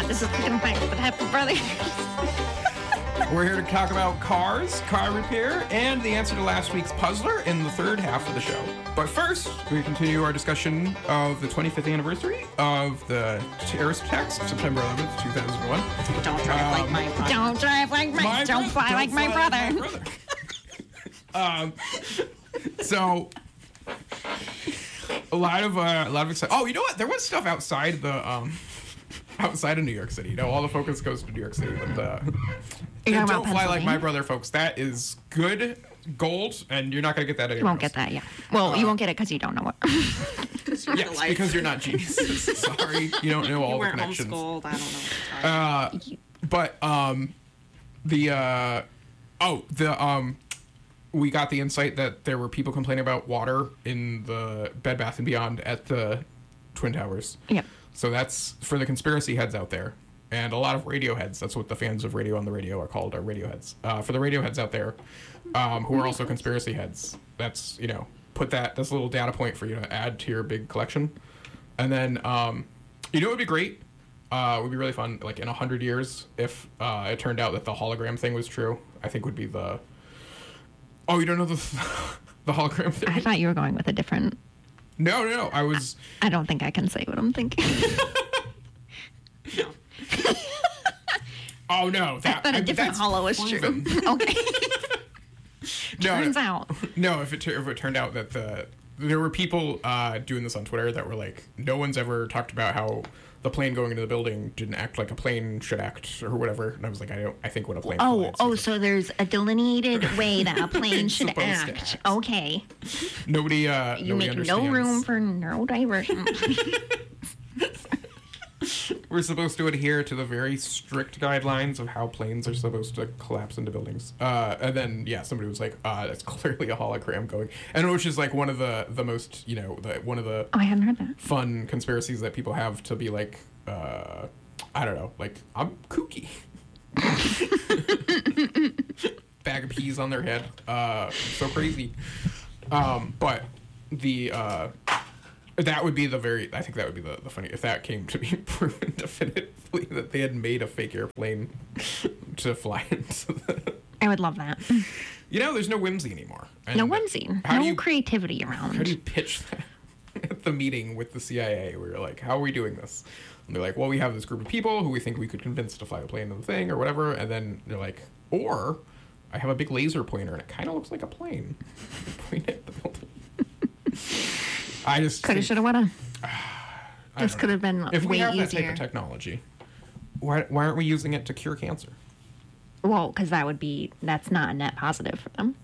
This is gonna fight the type of brother. We're here to talk about cars, car repair, and the answer to last week's puzzler in the third half of the show. But first, we continue our discussion of the 25th anniversary of the terrorist attacks, September 11th, 2001. Don't drive like my brother. Don't drive like my. Don't fly like my brother. So a lot of excitement. Oh, you know what? There was stuff outside the outside of New York City. You know, all the focus goes to New York City, but don't fly like my brother, folks. That is good gold, and you're not going to get that anywhere. You won't get that, yeah. Well, you won't get it because you don't know it. Yes, because you're not geniuses. Sorry, you don't know all the connections. Homeschooled. I don't know. But we got the insight that there were people complaining about water in the Bed Bath & Beyond at the Twin Towers. Yep. So that's for the conspiracy heads out there. And a lot of radio heads. That's what the fans of Radio on the Radio are called, are radio heads. For the radio heads out there, who are also conspiracy heads, that's, put that's a little data point for you to add to your big collection. And then, it would be great. It would be really fun, like in 100 years, if it turned out that the hologram thing was true. I think would be the... Oh, you don't know the hologram thing? I thought you were going with a different... No, I was... I don't think I can say what I'm thinking. No. Oh, no. That a different hollow is true. Okay. Turns out. No, if it turned out that there were people doing this on Twitter that were like, no one's ever talked about how the plane going into the building didn't act like a plane should act or whatever. And I was like, I think when a plane flies, so there's a delineated way that a plane should act. Okay. Nobody you make understands. no room for neurodiversion. We're supposed to adhere to the very strict guidelines of how planes are supposed to collapse into buildings. And then, somebody was like, that's clearly a hologram going. And which is like one of the most, one of the I hadn't heard that. fun conspiracies that people have to be like, I don't know, like, I'm kooky. Bag of peas on their head. So crazy. But the... that would be I think that would be the funny, if that came to be proven definitively that they had made a fake airplane to fly into I would love that. There's no whimsy anymore. And no whimsy. No creativity around. How do you pitch that at the meeting with the CIA where you're like, how are we doing this? And they're like, well, we have this group of people who we think we could convince to fly a plane in the thing or whatever. And then they're like, or I have a big laser pointer and it kind of looks like a plane. Point at the building. I just coulda, shoulda, woulda. This could have been if way we have easier. That type of technology, why aren't we using it to cure cancer? Well, because that's not a net positive for them.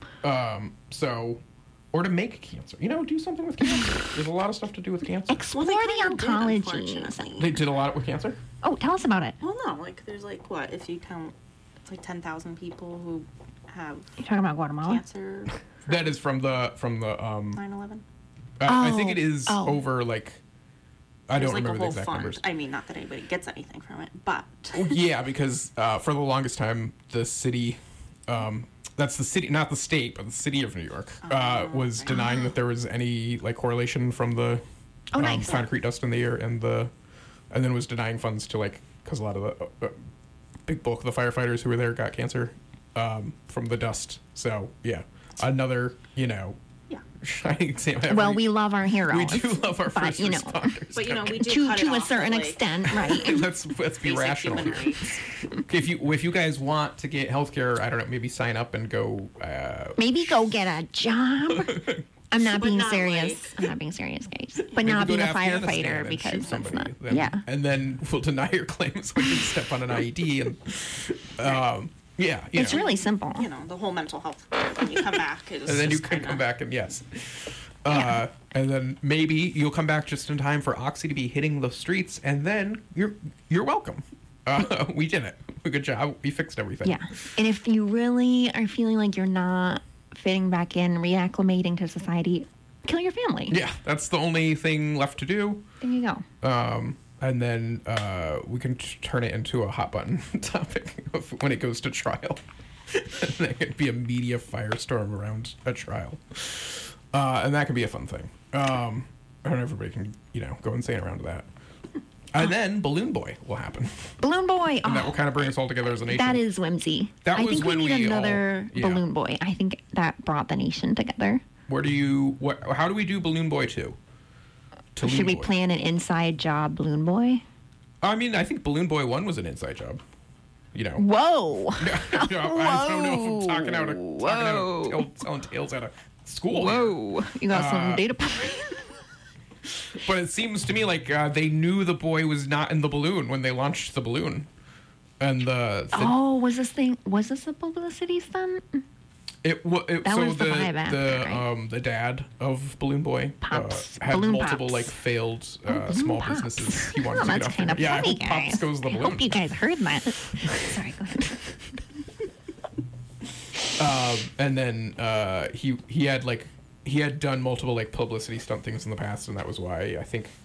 Or to make cancer. Do something with cancer. There's a lot of stuff to do with cancer. Explore the oncology. They did a lot with cancer? Oh, tell us about it. Well, no, there's what, if you count, it's 10,000 people who have... You're talking about Guatemala? Cancer. That is from the 9/11. I think it is over I don't remember the exact fund. numbers. I mean, not that anybody gets anything from it, but yeah, because for the longest time, the city, that's the city, not the state, but the city of New York, was denying that there was any correlation from the nice. concrete dust in the air and then was denying funds to because a lot of the big bulk of the firefighters who were there got cancer from the dust. So yeah, another shining example. Well, we love our heroes. We do love our first responders. But we do cut it to a off certain extent, right? let's be rational. If you guys want to get healthcare, I don't know, maybe sign up and go. Maybe go get a job. I'm not being serious. I'm not being serious, guys. But not being a firefighter because that's not. And then we'll deny your claims when you step on an IED and. Yeah, it's really simple. The whole mental health when you come back is. And then you can come back and yes. And then maybe you'll come back just in time for Oxy to be hitting the streets, and then you're welcome. We did it. Good job. We fixed everything. Yeah. And if you really are feeling like you're not fitting back in, reacclimating to society, kill your family. Yeah, that's the only thing left to do. There you go. And then we can turn it into a hot button topic when it goes to trial. That could be a media firestorm around a trial. And that could be a fun thing. And everybody can, go insane around that. And then Balloon Boy will happen. Balloon Boy. And that will kind of bring us all together as a nation. That is whimsy. That was I think when we need we another Balloon Boy. I think that brought the nation together. How do we do Balloon Boy 2? Should we plan an inside job Balloon Boy? I mean, I think Balloon Boy 1 was an inside job. You know. Whoa. I don't know if I'm telling tales out of school. Whoa. Here. You got some data points. But it seems to me like they knew the boy was not in the balloon when they launched the balloon. And was this a publicity stunt? That was the vibe after, right? The dad of Balloon Boy had Balloon multiple Pops. failed small businesses he wanted to get that's kind of Yeah, funny, I hope Pops goes the balloon. I hope you guys heard that. Sorry, go ahead. And then he had done multiple like publicity stunt things in the past, and that was why I think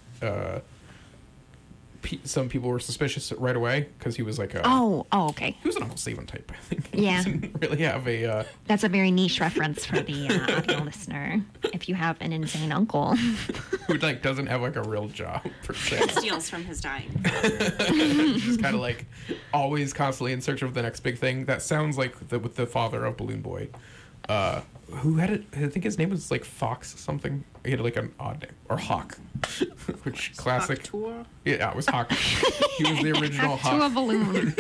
some people were suspicious right away because he was like okay. He was an Uncle Stephen type, I think. Yeah. He didn't really have a. That's a very niche reference for the audio listener. If you have an insane uncle who like doesn't have like a real job per se. Steals from his dying. Just kind of like always constantly in search of the next big thing. That sounds like with the father of Balloon Boy. Who had it? I think his name was like Fox something. He had like an odd name, or Hawk, which classic. Hawk-Tuah? Yeah, it was Hawk. He was the original Hawk. To a balloon.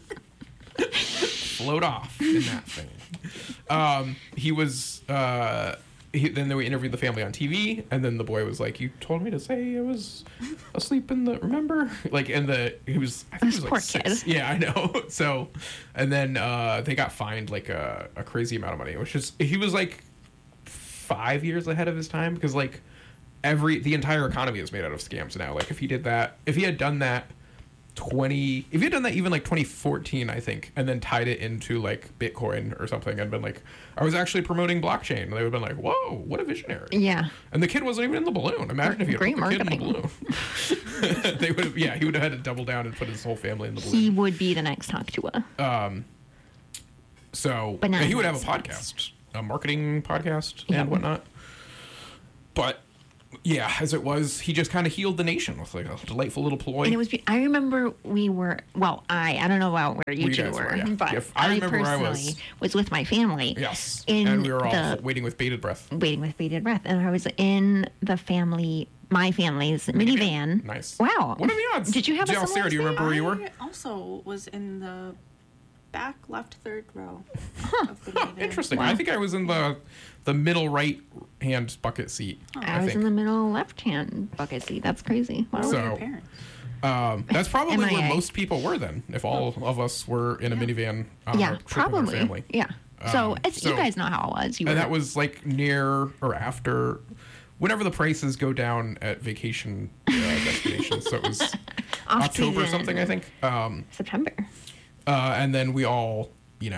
Float off in that thing. He was. Then we interviewed the family on TV, and then the boy was like, "You told me to say I was asleep in the remember?" Like, and he was. I think he was like poor 6. kid. Yeah, I know. So, and then they got fined like a crazy amount of money, which is he was like 5 years ahead of his time because like the entire economy is made out of scams now. Like if he had done that even like 2014, I think, and then tied it into like Bitcoin or something and been like, I was actually promoting blockchain, and they would have been like, whoa, what a visionary. Yeah. And the kid wasn't even in the balloon. Imagine if you had put the kid in the balloon. He would have had to double down and put his whole family in the balloon. He would be the next Hawk-Tuah. So but he would have a podcast, a marketing podcast and whatnot. But yeah, as it was, he just kind of healed the nation with like a delightful little ploy. And it was. I remember we were. Well, I don't know about where you two were, yeah. but Yeah, I remember personally where I was with my family. Yes, and we were all waiting with bated breath. And I was in my family's minivan. Nice. Wow. What are the odds? Did you have a similar Sarah, do you remember where you were? I also was in the back left third row. Of the minivan. Interesting. Wow. I think I was in the middle right hand bucket seat. I was in the middle left-hand bucket seat. That's crazy. Wow. Where were So- your parents? That's probably where MIA. most people were then. If all of us were in a minivan on Yeah, a trip with our probably. family. Yeah. So you guys know how it was. And that was like near or after, whenever the prices go down at vacation destinations. So it was October or Off-season. something, I think. September. And then we all,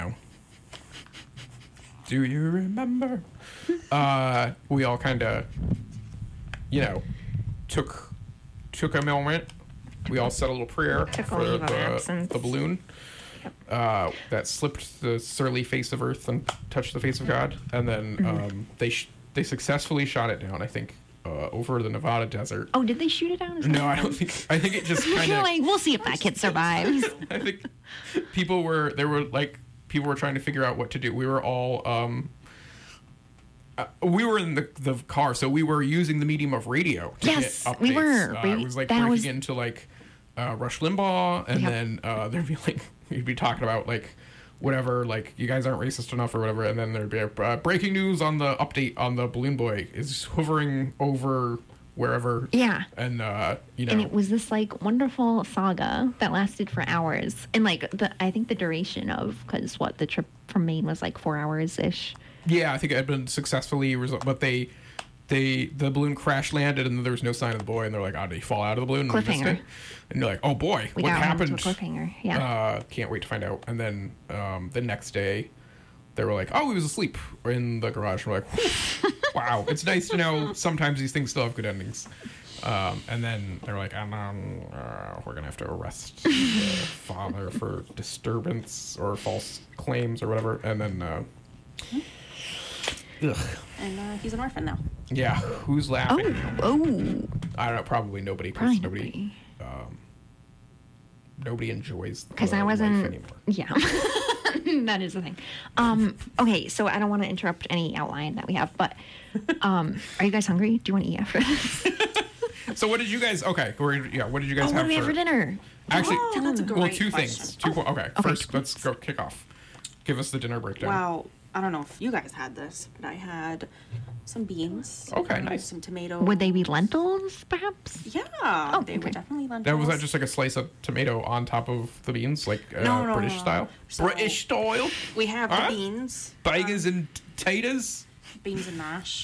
do you remember? We all kind of, took a moment. We all said a little prayer Took a for leave of absence. the balloon that slipped the surly face of Earth and touched the face of God. And then they successfully shot it down, I think, over the Nevada desert. Oh, did they shoot it down? Is No, that I don't think. I think it just kind You're of. like, we'll see if that kid survives. I think people were trying to figure out what to do. We were all we were in the car, so we were using the medium of radio to Yes, get updates. we were. It was like breaking into like Rush Limbaugh, and then there'd be like you'd be talking about like whatever, like you guys aren't racist enough or whatever, and then there'd be a breaking news on the update on the Balloon Boy is hovering over wherever. Yeah. And And it was this like wonderful saga that lasted for hours, and like I think the duration of because the trip from Maine was like 4 hours ish. Yeah, I think it had been successfully resolved, but the balloon crash landed and there was no sign of the boy, and they're like, "Oh, did he fall out of the balloon?" And we missed Cliffhanger. it? And you're like, "Oh boy, We what got happened?" into a cliffhanger. Yeah. Can't wait to find out. And then the next day, they were like, "Oh, he was asleep in the garage." And we're like, "Whew, "Wow, it's nice to know sometimes these things still have good endings." And then they were like, "We're gonna have to arrest the father for disturbance or false claims or whatever." And then. Ugh. And he's an orphan now. Yeah, who's laughing? Oh. I don't know. Probably nobody. 'Cause Probably nobody. nobody. nobody enjoys because I life wasn't. anymore. Yeah, that is the thing. Okay, so I don't want to interrupt any outline that we have, but are you guys hungry? Do you want to eat after this? So what did you guys? Okay, what did you guys What have do we have for dinner? Actually, Oh, that's a well, great two question. things. Okay, first let's go kick off. Give us the dinner breakdown. Wow. I don't know if you guys had this, but I had some beans. Okay, nice. Some tomatoes. Would they be lentils, perhaps? Yeah, Oh, they were okay. definitely lentils. That was that just like a slice of tomato on top of the beans, like No, British no. style. So- British style. We have Huh? the beans. Bagels and taters. Beans and mash.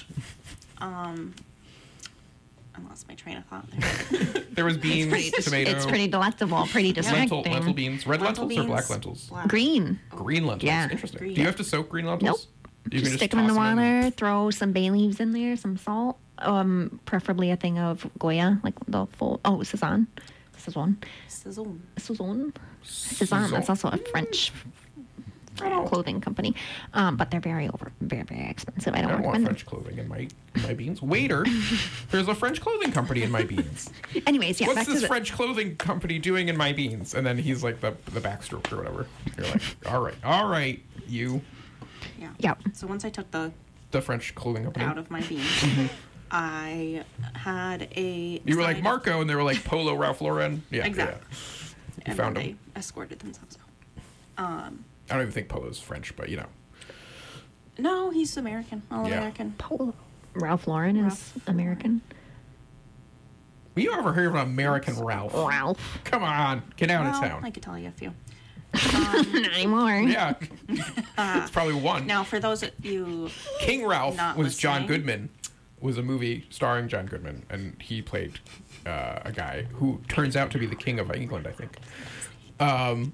I lost my train of thought there. There was beans, tomato, It's pretty delectable, pretty distracting. lentil beans, red Lentil lentils or black beans, lentils? black. Green. Green lentils. Yeah. Interesting. Green. Do you have to soak green lentils? You Just stick them in the toss water, throw some bay leaves in there, some salt, preferably a thing of Goya, like the full. Oh, Cezanne. Sizzle. Cezanne. Sazon. Cezanne. That's also a French clothing company, but they're very expensive. I I don't don't want recommend French clothing in my beans. Waiter, there's a French clothing company in my beans. them. Anyways, yeah. What's back this to the, French clothing company doing in my beans? And then he's like the backstroke or whatever. You're like, all right, you, Yeah. Yep. So once I took the the French clothing company. out of my beans, I had a. You were like side- Marco, and they were like Polo Ralph Lauren. Yeah, Exactly. yeah. And found then them. they escorted themselves out. I don't even think Polo's French, but you know. No, he's American. All Yeah. American. Polo. Ralph Lauren is Ralph American. You ever heard of an American Ralph? Ralph. Come on, get out Well, of town. I could tell you a few. Not anymore. Yeah, it's probably one. Now, for those of you, King Ralph Not was John listening. Goodman, was a movie starring John Goodman, and he played a guy who turns out to be the king of England, I think.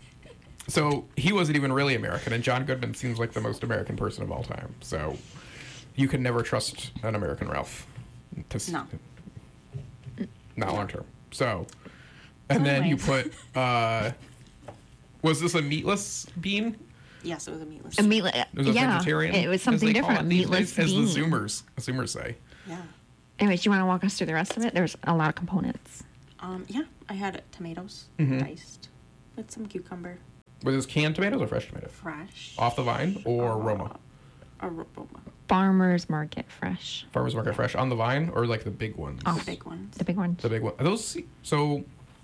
So he wasn't even really American, and John Goodman seems like the most American person of all time. So you can never trust an American Ralph. No. Not long term. So, and then you Anyways. put. Was this a meatless bean? yes, it was a meatless. A meat, It was a yeah, vegetarian. it was as something they call different. it these Meatless days, bean. as the Zoomers say. Yeah. Anyways, do you want to walk us through the rest of it? There's a lot of components. Yeah, I had tomatoes Mm-hmm. diced with some cucumber, Was this canned tomatoes or fresh tomatoes? fresh. Off the vine or Roma? Aroma. Farmers Market fresh. Farmers Market fresh on the vine or like the big ones? Oh. The big ones. The big ones. The big one. Are those so.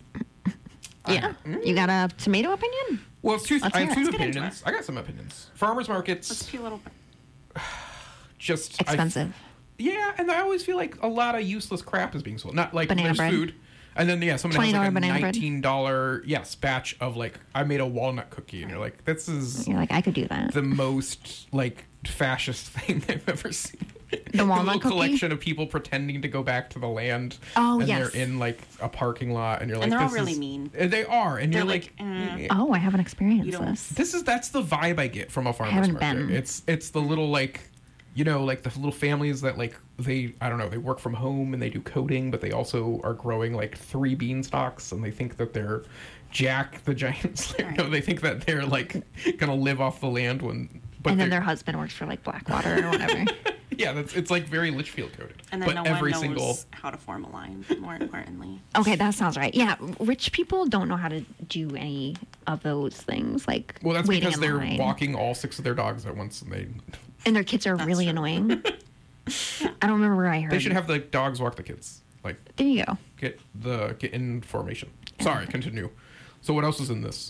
Yeah. You got a tomato opinion? Well, it's two. Let's I have hear it. two Let's get into opinions. I got some opinions. Farmers Let's markets peel a little bit. just Expensive. Yeah, and I always feel like a lot of useless crap is being sold. Not like Banana there's bread. food, and then yeah, someone has $20 like a banana bread. $19 batch of like I made a walnut cookie, and you're like, this is You're like, I could do that. the most like fascist thing I've ever seen. The walnut little cookie? collection of people pretending to go back to the land. Oh, and yes. they're in like a parking lot, and you're like, And they're all this really is- mean. And they are, and They're you're like, like, Oh, I haven't experienced You don't- this. that's the vibe I get from a farmer's haven't market. been. It's the little like, you know, like the little families that like they I don't know, they work from home and they do coding, but they also are growing like 3 beanstalks, and they think that they're Jack the Giant Slayer. Right. No, they think that they're like gonna live off the land when. But And then they're- their husband works for like Blackwater or whatever. yeah, it's like very Litchfield coded. And then but no every one knows single how to form a line, but more importantly. Okay, that sounds right. Yeah, rich people don't know how to do any of those things, like well, that's waiting because in they're line. walking all 6 of their dogs at once, and they and their kids are That's really true. annoying. I don't remember where I heard. they should have the dogs walk the kids. Like There you go. get in formation. Sorry, continue. So what else is in this?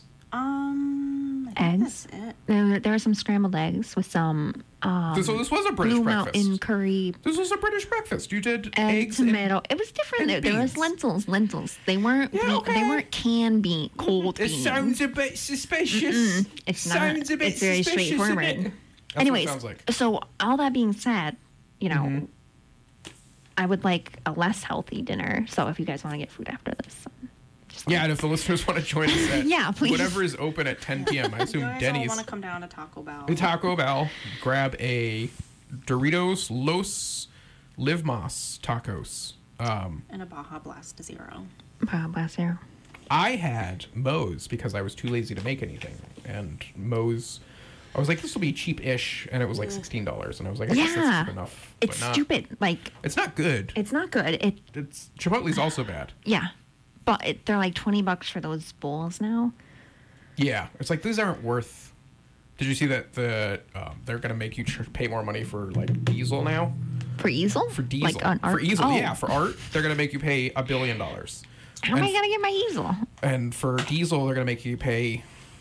I think Eggs. that's it. There were some scrambled eggs with some So this was a British Blue breakfast. Mountain curry, This was a British breakfast. You did egg, eggs and tomato. It was different. and There was beans. lentils. They weren't. Yeah, okay. They weren't canned cold It beans. sounds a bit suspicious. It's not. Sounds a bit It's very suspicious, straightforward. isn't it? That's Anyways, what it sounds like. so all that being said, you know, Mm-hmm. I would like a less healthy dinner. So if you guys want to get food after this, just Yeah, and if the listeners want to join us at Yeah, please. whatever is open at 10 p.m., I You assume guys all Denny's. want to come down to Taco Bell. Taco Bell, grab a Doritos Los Live Mas tacos. And a Baja Blast Zero. bless you. I had Moe's because I was too lazy to make anything. And Moe's, I was like, this will be cheap-ish, and it was like $16. And I was like, I guess Yeah, that's enough. it's but not, stupid. Like It's not good. it's not good. It's Chipotle's also bad. Yeah, but they're like $20 for those bowls now. Yeah, it's like these aren't worth. Did you see that they're gonna make you pay more money for like diesel now? For easel? For diesel, Like on art? for easel, Oh. yeah, for art, they're gonna make you pay $1 billion. How am I gonna get my easel? And for diesel, they're gonna make you pay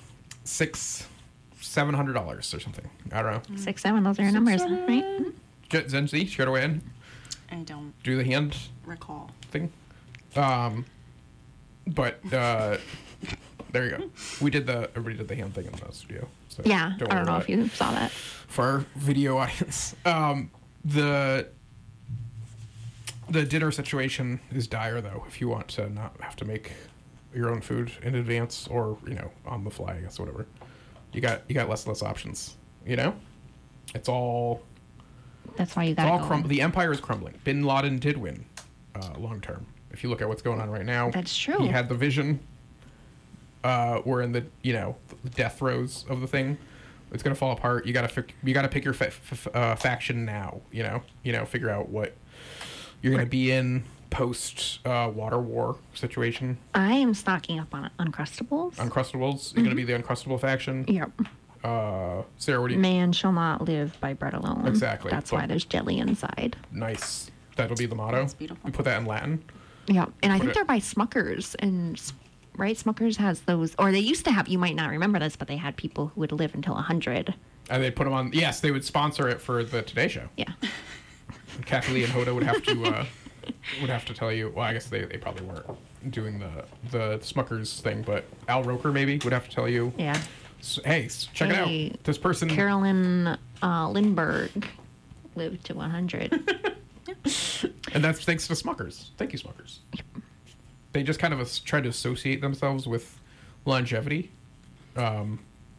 $700 or something. I don't know. 6, 7, those are your numbers, right? Gen Z, you gotta go in, I don't do the hand recall. thing. But there you go. Everybody did the hand thing in the studio. So Yeah, I worry don't know about if it. you saw that. For our video audience, the dinner situation is dire though. If you want to not have to make your own food in advance or on the fly, I guess whatever, you got less and less options. It's all That's why you it's gotta all go. The empire is crumbling. Bin Laden did win long term. If you look at what's going on right now, That's true. He had the vision. We're in the the death throes of the thing. It's gonna fall apart. You gotta pick your faction now. Figure out what you're gonna be in post water war situation. I am stocking up on Uncrustables. Uncrustables. You're gonna be the Uncrustable faction. Yep. Sarah, what do you? Man shall not live by bread alone. Exactly. That's But- why there's jelly inside. Nice. That'll be the motto. That's beautiful. We put that in Latin. Yep. And I Put think it- they're by Smuckers. And, right? Smuckers has those, or they used to have, you might not remember this, but they had people who would live until 100. And they put them on. Yes, they would sponsor it for the Today Show. Yeah. Kathy Lee and Hoda would have to tell you. Well, I guess they probably weren't doing the Smuckers thing, but Al Roker maybe would have to tell you. Yeah. Hey, check it Hey, out. This person. Carolyn Lindbergh lived to 100. And that's thanks to Smuckers. Thank you, Smuckers. They just kind of tried to associate themselves with longevity. And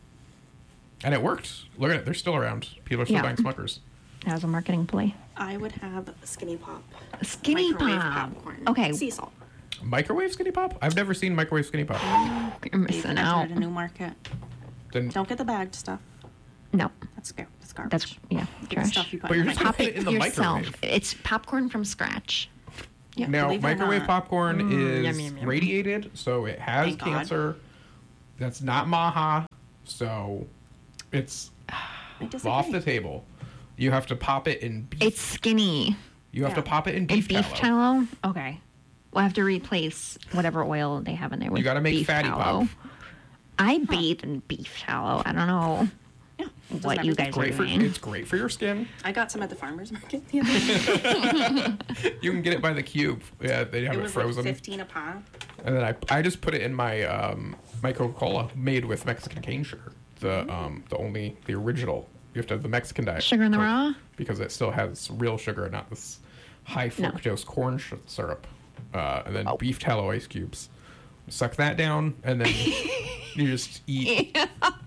it worked. Look at it. They're still around. People are still Yeah. buying Smuckers. That was a marketing play. I would have Skinny Pop. Skinny Microwave Pop. popcorn. Okay. Sea salt. Microwave Skinny Pop? I've never seen microwave Skinny Pop. You're They've missing out. entered a new market. Then, Don't get the bagged stuff. No. That's garbage. That's, yeah, Get the trash. stuff you buy But you're in just the Pop Put it it in the yourself. microwave. It's popcorn from scratch. Yeah, now, believe it or microwave not. popcorn is yum, yum, yum. radiated, so it has Thank God. cancer. That's not maha, so it's I disagree. off the table. You have to pop it in beef. It's skinny. You have to Yeah. pop it in In beef, beef tallow? Okay. We'll have to replace whatever oil they have in there with You got to make beef fatty tallow. pop. I bathe in beef tallow. I don't know Yeah, does what you everything. guys are Great for doing. it's great for your skin. I got some at the farmer's market the other day. You can get it by the cube. Yeah, they have It it was frozen. like 15 a pop. And then I just put it in my my Coca-Cola made with Mexican cane sugar. The original. You have to have the Mexican diet. Sugar in the Coke, raw? because it still has real sugar, not this high No. fructose corn syrup. And then Oh. beef tallow ice cubes. Suck that down, and then you just eat.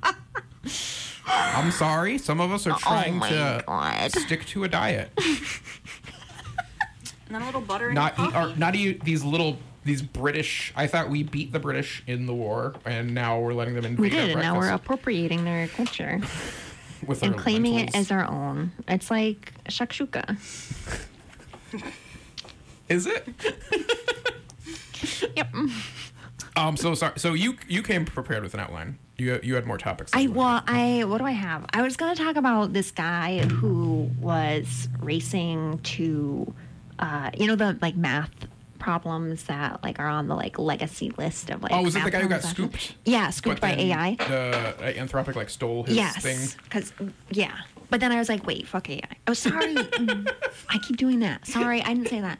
I'm sorry. Some of us are trying Oh my to God. stick to a diet. And then a little butter and Not eat, coffee. not eat these British. I thought we beat the British in the war, and now we're letting them invade We our did, and now we're breakfast appropriating their culture with and our claiming it lentils. as our own. It's like shakshuka. Is it? Yep. So sorry. So you came prepared with an outline. You had more topics. that you wanted What do I have? I was going to talk about this guy who was racing to, the like math problems that like are on the like legacy list of like. Oh, was it the math guy who got problems. scooped? Yeah, scooped by But then AI. Anthropic like stole his thing. Yes, because yeah. But then I was like, wait, fuck AI. Oh, sorry. I keep doing that. Sorry, I didn't say that.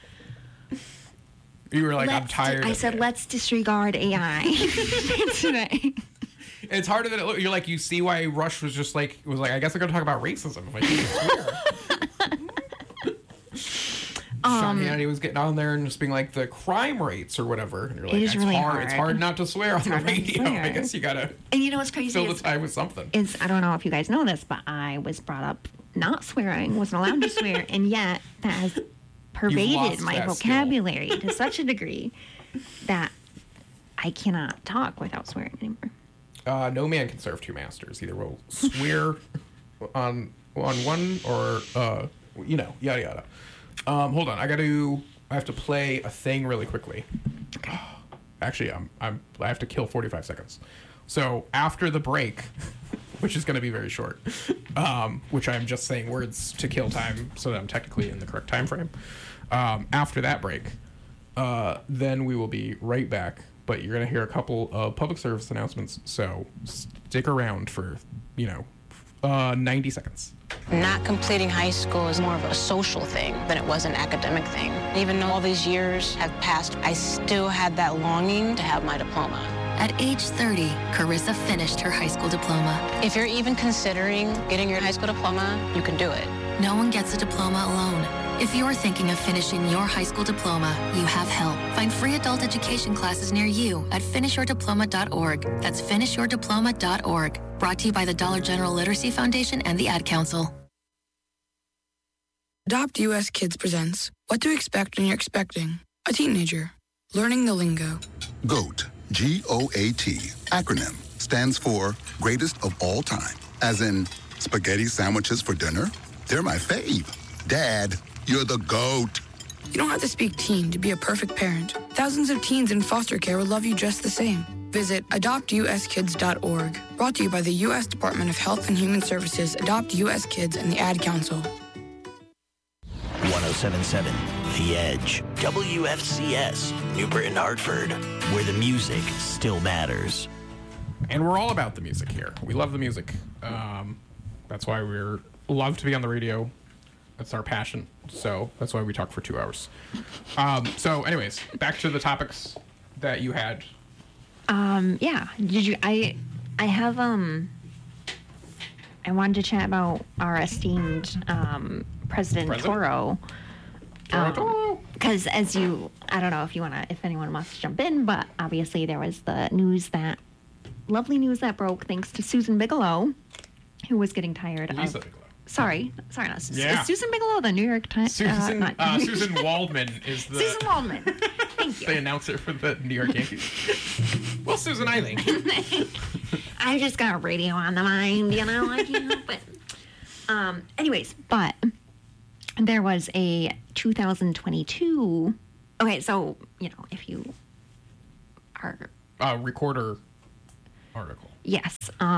You were like, I'm tired. I of said, it. let's disregard AI today. It's harder than it looks. You're like, you see why Rush was just like, I guess I'm gonna talk about racism. If I can swear. Sean Hannity was getting on there and just being like the crime rates or whatever. And you're like, It is it's really hard. It's hard. hard not to swear on the hard not to radio. swear. I guess you gotta And you know what's crazy fill the is, time with something. I don't know if you guys know this, but I was brought up not swearing, wasn't allowed to swear, and yet that has pervaded lost my that vocabulary to such a degree that I cannot talk without swearing anymore. No man can serve two masters. Either will swear on one or yada yada. Hold on, I have to play a thing really quickly. Okay. Actually, I have to kill 45 seconds. So after the break, which is going to be very short, which I'm just saying words to kill time so that I'm technically in the correct time frame. After that break, then we will be right back. But you're going to hear a couple of public service announcements. So stick around for, 90 seconds. Not completing high school is more of a social thing than it was an academic thing. Even though all these years have passed, I still had that longing to have my diploma. At age 30, Carissa finished her high school diploma. If you're even considering getting your high school diploma, you can do it. No one gets a diploma alone. If you're thinking of finishing your high school diploma, you have help. Find free adult education classes near you at finishyourdiploma.org. That's finishyourdiploma.org. Brought to you by the Dollar General Literacy Foundation and the Ad Council. Adopt US Kids presents What to Expect When You're Expecting a Teenager. Learning the lingo. GOAT, G-O-A-T, acronym, stands for Greatest of All Time. As in, spaghetti sandwiches for dinner? They're my fave. Dad, you're the GOAT. You don't have to speak teen to be a perfect parent. Thousands of teens in foster care will love you just the same. Visit adoptuskids.org. Brought to you by the U.S. Department of Health and Human Services, Adopt U.S. Kids, and the Ad Council. 107.7 The Edge, WFCS, New Britain, Hartford, where the music still matters. And we're all about the music here. We love the music. That's why we love to be on the radio. That's our passion. So that's why we talk for 2 hours. So anyways, back to the topics that you had. Yeah. Did you? I have I wanted to chat about our esteemed President Toro. Toro. Because I don't know if anyone wants to jump in, but obviously there was the lovely news that broke thanks to Susan Bigelow, who was getting tired of. Lisa Bigelow. Sorry, not Yeah. Is Susan Bigelow the New York Times? Susan Waldman is the Susan Waldman. Thank you. the announcer for the New York Yankees. Well, Susan, I think. I just got radio on the mind, I can't help it. Anyways, but there was a 2022. Okay, so if you are Recorder article. yes,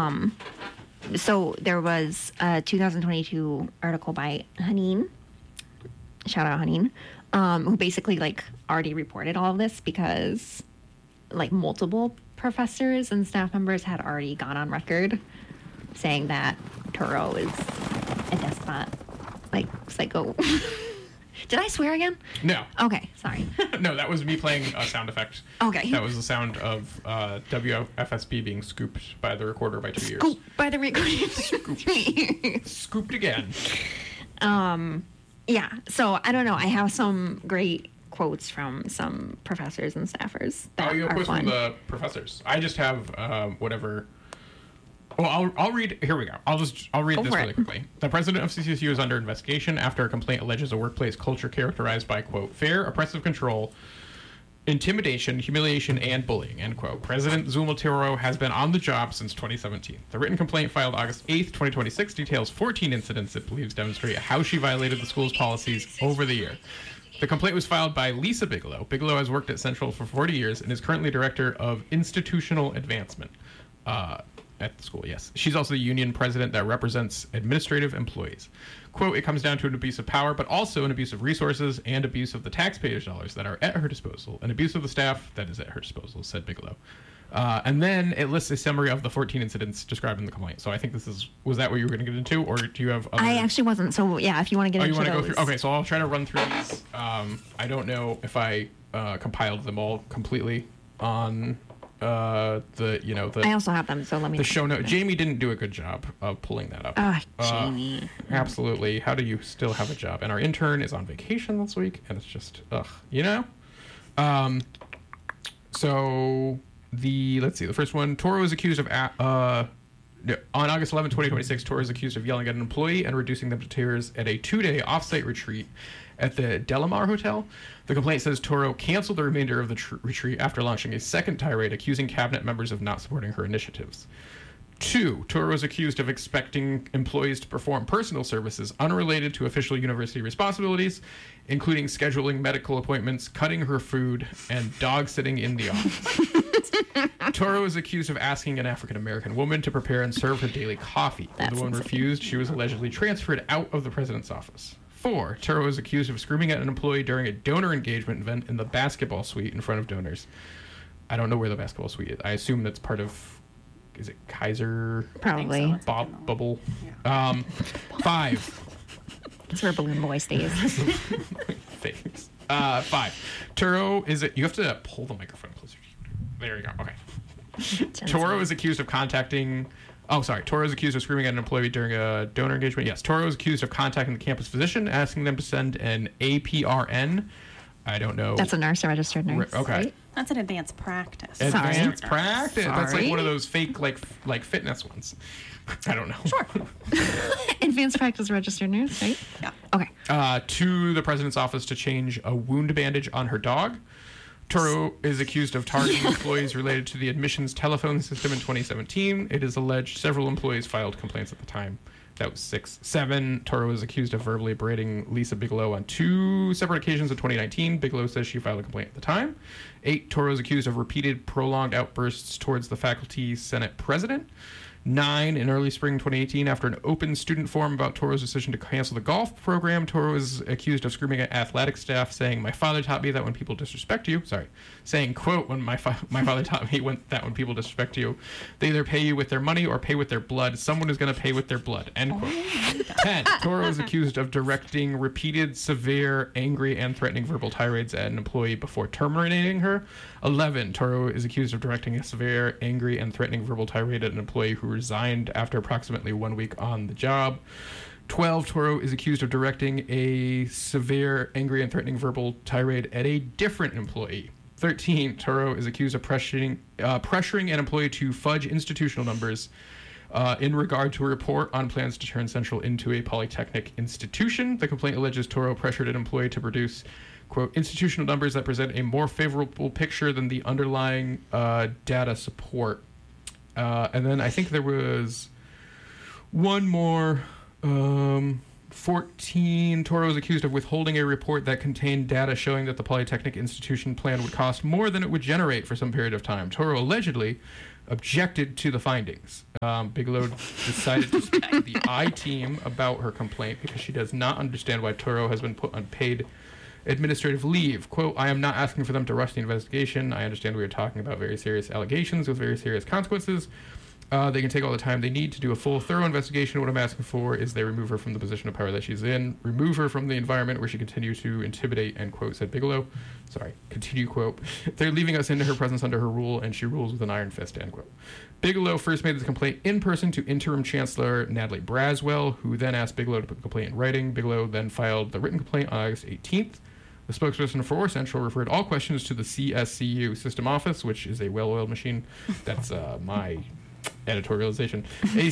so there was a 2022 article by Haneen. Shout out Haneen, who basically already reported all of this because multiple professors and staff members had already gone on record saying that Toro is a despot, psycho. Did I swear again? No. Okay, sorry. No, that was me playing a sound effect. Okay. That was the sound of WFSB being scooped by the recorder by 2 years. Scooped by the recorder. Scooped again. Yeah, so I don't know. I have some great quotes from some professors and staffers that you have are quotes fun. from the professors. I just have whatever. Well, I'll read. Here we go. I'll read this really quickly. The president of CCSU is under investigation after a complaint alleges a workplace culture characterized by, quote, fair, oppressive control, intimidation, humiliation, and bullying, end quote. President Zuma Toro has been on the job since 2017. The written complaint filed August 8th, 2026 details 14 incidents it believes demonstrate how she violated the school's policies over the year. The complaint was filed by Lisa Bigelow. Bigelow has worked at Central for 40 years and is currently director of institutional advancement at the school, yes. She's also the union president that represents administrative employees. Quote, it comes down to an abuse of power, but also an abuse of resources and abuse of the taxpayers' dollars that are at her disposal, an abuse of the staff that is at her disposal, said Bigelow. And then it lists a summary of the 14 incidents described in the complaint. So I think was that what you were going to get into, or do you have other... I actually wasn't, so yeah, if you want to get into those. You want to go through? Okay, so I'll try to run through these. I don't know if I compiled them all completely on... I also have them, so let me... The show note. Jamie didn't do a good job of pulling that up. Jamie. Absolutely. How do you still have a job? And our intern is on vacation this week, and it's just, So, let's see, the first one, Toro is accused of... on August 11, 2026, Toro is accused of yelling at an employee and reducing them to tears at a 2-day off-site retreat at the Delamar Hotel. The complaint says Toro canceled the remainder of the retreat after launching a second tirade accusing cabinet members of not supporting her initiatives. 2, Toro is accused of expecting employees to perform personal services unrelated to official university responsibilities, including scheduling medical appointments, cutting her food, and dog sitting in the office. Toro is accused of asking an African-American woman to prepare and serve her daily coffee. When the woman refused, she was allegedly transferred out of the president's office. 4, Toro is accused of screaming at an employee during a donor engagement event in the basketball suite in front of donors. I don't know where the basketball suite is. I assume that's part of, is it Kaiser? Probably. Bubble. Yeah. 5. It's where Balloon Boy stays. Thanks. 5. Toro is you have to pull the microphone closer to you. There you go. Okay. Toro is accused of contacting. Oh, sorry. Toro is accused of screaming at an employee during a donor engagement. Yes. Toro is accused of contacting the campus physician, asking them to send an APRN. I don't know. That's a nurse, a registered nurse. Okay. Right? That's an advanced practice. Advanced practice. Sorry. That's like one of those fake like fitness ones. I don't know. Sure. Advanced practice registered nurse, right? Yeah. Okay. To the president's office to change a wound bandage on her dog. Toro is accused of targeting employees related to the admissions telephone system in 2017. It is alleged several employees filed complaints at the time. That was 6. 7, Toro is accused of verbally berating Lisa Bigelow on 2 separate occasions in 2019. Bigelow says she filed a complaint at the time. 8, Toro is accused of repeated prolonged outbursts towards the faculty senate president. 9, in early spring 2018, after an open student forum about Toro's decision to cancel the golf program, Toro is accused of screaming at athletic staff, saying, "My father taught me that when people disrespect you," saying, quote, "When my father taught me that when people disrespect you, they either pay you with their money or pay with their blood. Someone is going to pay with their blood," end quote. 10, Toro is accused of directing repeated, severe, angry, and threatening verbal tirades at an employee before terminating her. 11, Toro is accused of directing a severe, angry, and threatening verbal tirade at an employee who resigned after approximately 1 week on the job. 12, Toro is accused of directing a severe, angry, and threatening verbal tirade at a different employee. 13, Toro is accused of pressuring an employee to fudge institutional numbers in regard to a report on plans to turn Central into a polytechnic institution. The complaint alleges Toro pressured an employee to produce, quote, institutional numbers that present a more favorable picture than the underlying data support. And then I think there was one more. 14, Toro is accused of withholding a report that contained data showing that the Polytechnic institution plan would cost more than it would generate for some period of time. Toro allegedly objected to the findings. Bigelow decided to speak to the I-team about her complaint because she does not understand why Toro has been put on paid administrative leave. Quote, "I am not asking for them to rush the investigation. I understand we are talking about very serious allegations with very serious consequences. They can take all the time they need to do a full, thorough investigation. What I'm asking for is they remove her from the position of power that she's in, remove her from the environment where she continues to intimidate," end quote, said Bigelow. Continue quote. "They're leaving us into her presence under her rule, and she rules with an iron fist," end quote. Bigelow first made the complaint in person to interim chancellor Natalie Braswell, who then asked Bigelow to put the complaint in writing. Bigelow then filed the written complaint on August 18th. The spokesperson for Central referred all questions to the CSCU system office, which is a well-oiled machine. That's my editorialization. A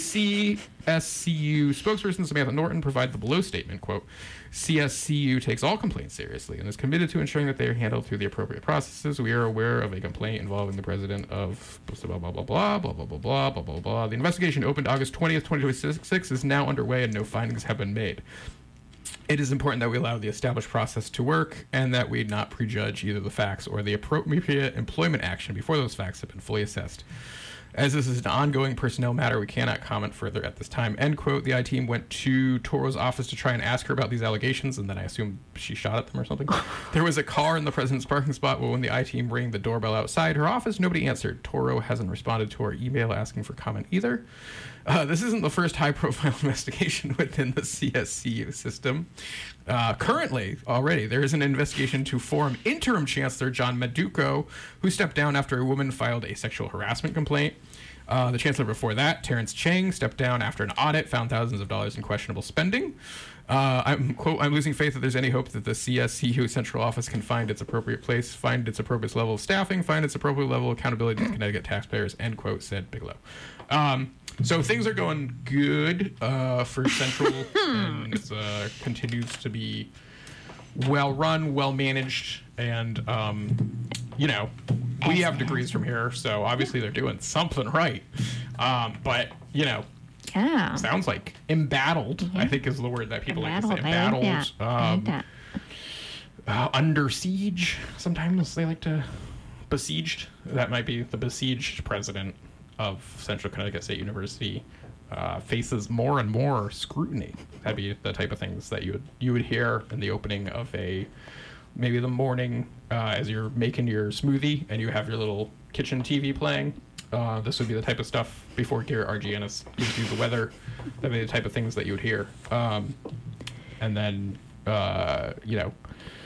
CSCU spokesperson, Samantha Norton, provided the below statement, quote, "CSCU takes all complaints seriously and is committed to ensuring that they are handled through the appropriate processes. We are aware of a complaint involving the president of blah, blah, blah, blah, blah, blah, blah, blah, blah, blah, blah. The investigation opened August 20th, 2026 is now underway and no findings have been made. It is important that we allow the established process to work and that we not prejudge either the facts or the appropriate employment action before those facts have been fully assessed. As this is an ongoing personnel matter, we cannot comment further at this time," end quote. The I-team went to Toro's office to try and ask her about these allegations, and then I assume she shot at them or something. There was a car in the president's parking spot, but when the I-team rang the doorbell outside her office, nobody answered. Toro hasn't responded to our email asking for comment either. This isn't the first high-profile investigation within the CSCU system. Currently, already, there is an investigation to form interim chancellor John Maduco, who stepped down after a woman filed a sexual harassment complaint. The chancellor before that, Terrence Chang, stepped down after an audit found thousands of dollars in questionable spending. I'm losing faith that there's any hope that the CSCU central office can find its appropriate place, find its appropriate level of staffing, find its appropriate level of accountability to Connecticut taxpayers," end quote, said Bigelow. So things are going good for Central, and it continues to be well run, well managed, and we have degrees from here, so obviously they're doing something right. But, you know, Yeah. sounds like embattled, I think is the word that people like to say. Embattled. I like that. I like that. Under siege. Sometimes they like to besieged. That might be the besieged president of Central Connecticut State University faces more and more scrutiny. That'd be the type of things that you would hear in the opening of maybe the morning as you're making your smoothie and you have your little kitchen TV playing. This would be the type of stuff before Garrett Argianis gives you the weather. That'd be the type of things that you would hear. And then, you know,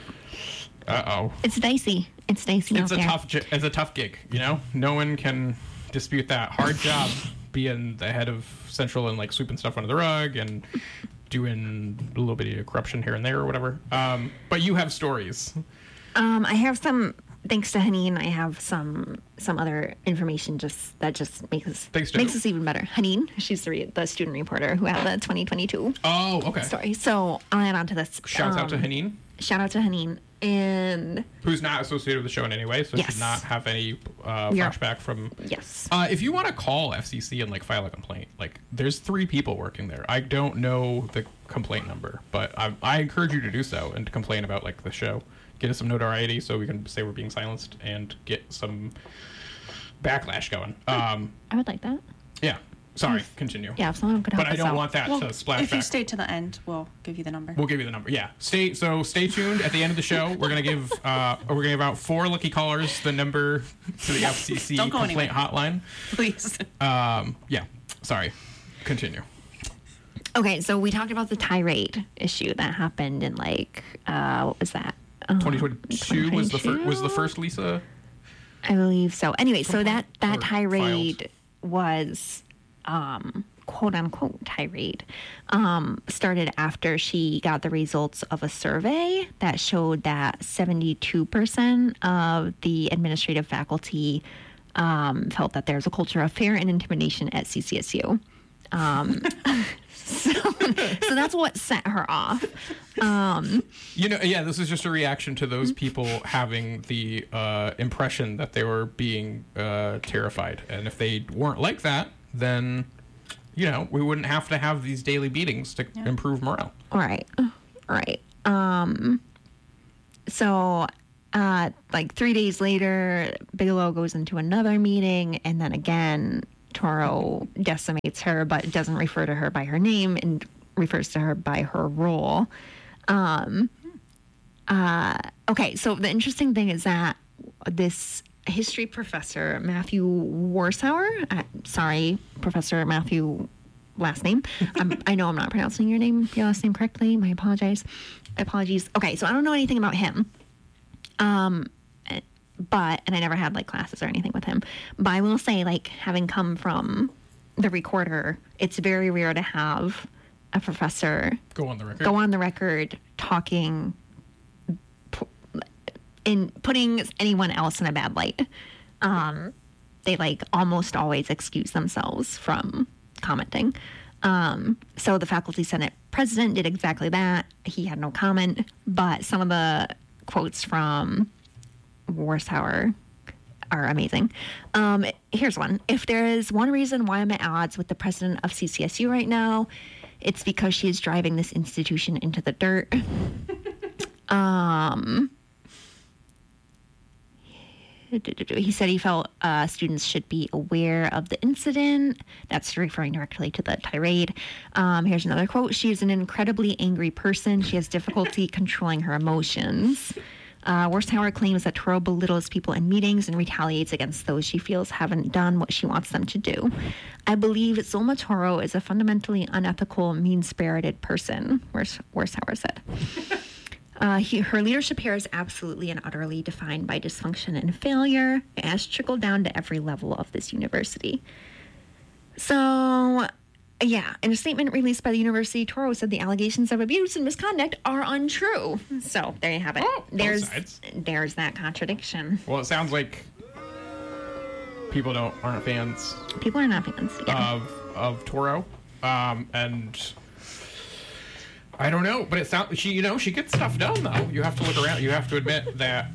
It's dicey. It's dicey out there. It's a tough gig, you know? No one can dispute that. Hard job being the head of Central and like sweeping stuff under the rug and doing a little bit of corruption here and there or whatever. But you have stories. I have some, thanks to Haneen, I have some other information that just makes us even better. Haneen, she's the student reporter who had the 2022 story. So I'll add on to this. Shouts out to Haneen. Shout out to Haneen. And who's not associated with the show in any way, so should not have any flashback from. Yes. If you want to call FCC and like file a complaint, like there's 3 people working there. I don't know the complaint number, but I encourage you to do so and to complain about like the show. Get us some notoriety so we can say we're being silenced and get some backlash going. I would like that. Yeah. Sorry, continue. Yeah, if someone could help But I don't want that to splash If you back. stay to the end, we'll give you the number. We'll give you the number. Yeah. Stay tuned. At the end of the show, we're gonna give out 4 lucky callers the number to the FCC complaint hotline. Please. Yeah. Sorry. Continue. Okay, so we talked about the tirade issue that happened in like what was that? 2022 was the first Lisa. I believe so. Anyway, so that or tirade was quote unquote tirade started after she got the results of a survey that showed that 72% of the administrative faculty felt that there's a culture of fear and intimidation at CCSU. So that's what set her off. This is just a reaction to those people having the impression that they were being terrified. And if they weren't like that, then, we wouldn't have to have these daily beatings to improve morale. Right. So, like 3 days later, Bigelow goes into another meeting, and then again, Toro decimates her, but doesn't refer to her by her name and refers to her by her role. Okay, so the interesting thing is that this history professor, Matthew Warshauer, sorry, Professor Matthew, last name. I know I'm not pronouncing your last name correctly. My apologies. Okay, so I don't know anything about him. And I never had like classes or anything with him. But I will say, like, having come from the Recorder, it's very rare to have a professor go on the record talking in putting anyone else in a bad light. They like almost always excuse themselves from commenting. So the Faculty Senate president did exactly that. He had no comment, but some of the quotes from Warshauer are amazing. Here's one. If there is one reason why I'm at odds with the president of CCSU right now, it's because she is driving this institution into the dirt. He said he felt students should be aware of the incident. That's referring directly to the tirade. Here's another quote. She is an incredibly angry person. She has difficulty controlling her emotions. Warshauer claims that Toro belittles people in meetings and retaliates against those she feels haven't done what she wants them to do. I believe Zulma Toro is a fundamentally unethical, mean-spirited person, Warshauer said. Her leadership here is absolutely and utterly defined by dysfunction and failure. It has trickled down to every level of this university. So, yeah, in a statement released by the university, Toro said the allegations of abuse and misconduct are untrue. So, there you have it. There's that contradiction. Well, it sounds like people aren't fans. People are not fans, yeah. Of Toro. And I don't know, but it sounds she gets stuff done though. You have to look around. You have to admit that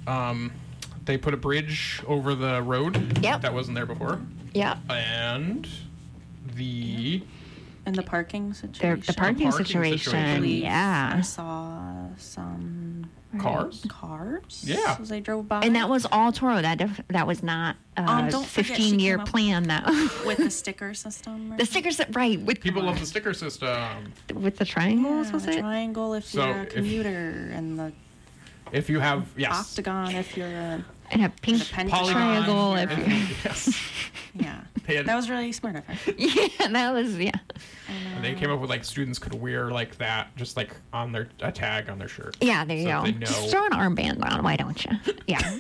they put a bridge over the road that wasn't there before. Yeah. And And the parking situation. The parking situation. Yeah. I saw some cars. Yeah. as I drove by. And that was all Toro. That was not a don't forget she 15-year came up plan. That with the sticker system. the stickers, right? With People love the sticker system. with the triangles, was the it? triangle if So you're a if- commuter, and the If you have octagon if you're a And a pink pentagon. triangle. if If you're- you yes. yeah. They had- That was really smart of her. yeah, that was And they came up with like students could wear like that, just like on their a tag on their shirt. Yeah, there you So go. they know- Just throw an armband on. Why don't you? Yeah.